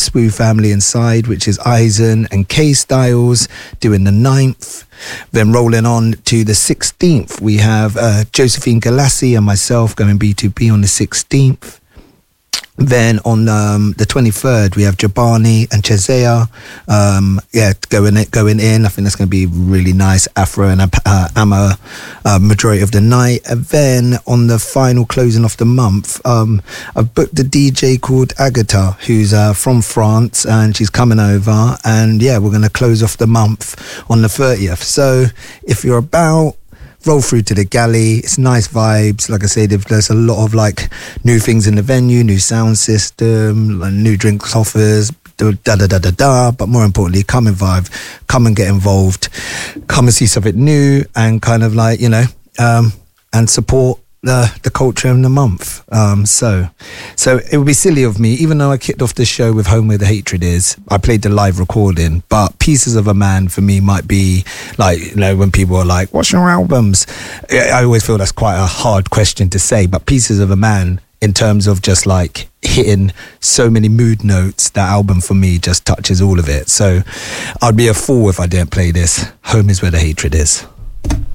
Swoo family inside, which is Eisen and K Styles doing the 9th. Then rolling on to the 16th, we have Josephine Galassi and myself going B2B on the 16th. Then on the 23rd, we have Jabani and Chezea, going in. I think that's going to be really nice. Afro and Amma, majority of the night. And then on the final closing of the month, I've booked a DJ called Agatha, who's from France, and she's coming over. And yeah, we're going to close off the month on the 30th. So if you're about, roll through to the galley. It's nice vibes. Like I said, there's a lot of like new things in the venue, new sound system, new drinks offers, but more importantly, come and vibe, come and get involved, come and see something new, and kind of like, you know, and support the culture in the month. So it would be silly of me, even though I kicked off the show with Home Where the Hatred Is, I played the live recording, but Pieces of a Man for me might be like, you know, when people are like, what's your albums? I always feel that's quite a hard question to say, but Pieces of a Man, in terms of just like hitting so many mood notes, that album for me just touches all of it. So I'd be a fool if I didn't play this. Home is Where the Hatred Is.